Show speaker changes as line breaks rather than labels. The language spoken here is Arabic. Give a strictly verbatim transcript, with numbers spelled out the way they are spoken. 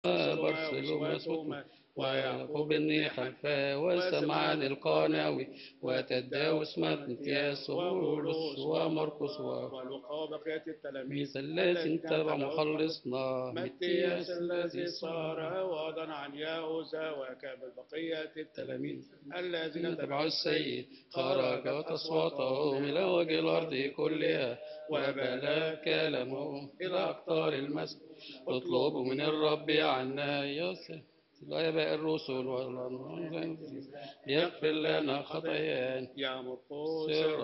برسلوماس ويعقوب بن حلفاء وسمعان القانوي وتداوس متياس وبولس ومرقس
ولقى بقية التلاميذ
الذين تبع مخلصنا
متياس الذي صار وضع عن يهوذا وكابل بقية التلاميذ الذين
تبع السيد خرجت أصواتهم إلى وجه الأرض كلها وبلغ كلامهم إلى أقطار المسجد اطلبوا من الرب عنا يصل الآباء الرسل والأنبياء يغفر لنا خطايانا
يا مرقس
سر